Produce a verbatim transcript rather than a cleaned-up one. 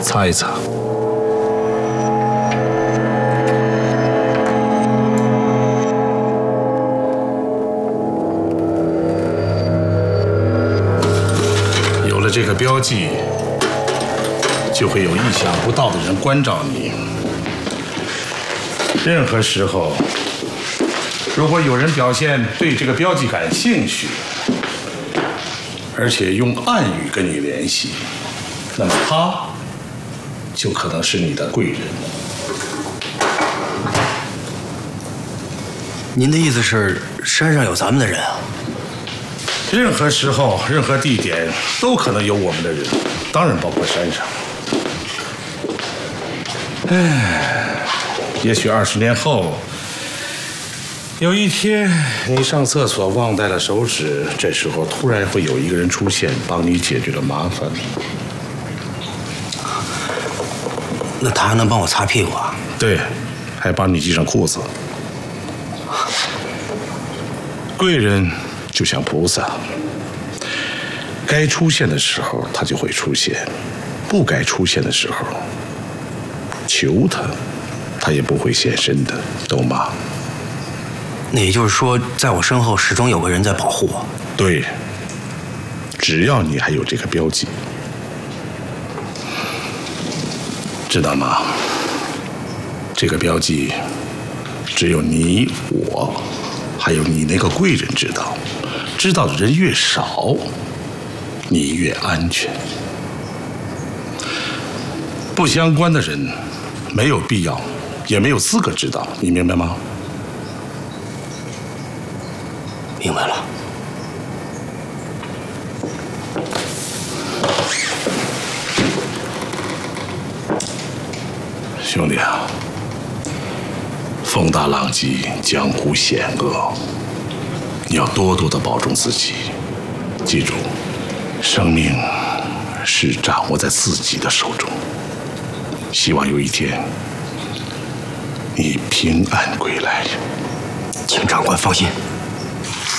擦一擦。有了这个标记，就会有意想不到的人关照你。任何时候，如果有人表现对这个标记感兴趣，而且用暗语跟你联系，那么他就可能是你的贵人。 您的意思是山上有咱们的人啊？ 任何时候、任何地点都可能有我们的人，当然包括山上。唉，也许二十年后，有一天你上厕所忘带了手纸，这时候突然会有一个人出现，帮你解决了麻烦。 那他还能帮我擦屁股啊？ 对，还帮你系上裤子。贵人就像菩萨，该出现的时候他就会出现，不该出现的时候，求他，他也不会现身的，懂吗？ 那也就是说，在我身后始终有个人在保护我。 对，只要你还有这个标记，知道吗？这个标记只有你我，还有你那个贵人知道，知道的人越少，你越安全。不相关的人没有必要，也没有资格知道，你明白吗？ 明白了。 兄弟啊，风大浪急，江湖险恶，你要多多的保重自己。记住，生命是掌握在自己的手中。希望有一天你平安归来。 请长官放心。